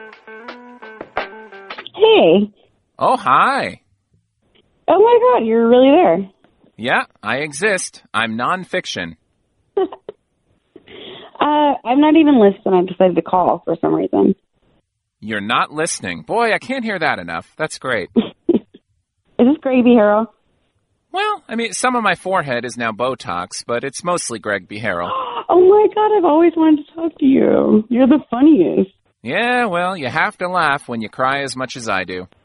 Hey. Oh, hi. Oh my God, you're really there. Yeah, I exist. I'm nonfiction. I'm not even listening. I decided to call for some reason. You're not listening. Boy, I can't hear that enough. That's great. Is this Greg Beharo? Well, I mean, some of my forehead is now Botox, but it's mostly Greg Beharo. Oh my God, I've always wanted to talk to you. You're the funniest. Yeah, well, you have to laugh when you cry as much as I do.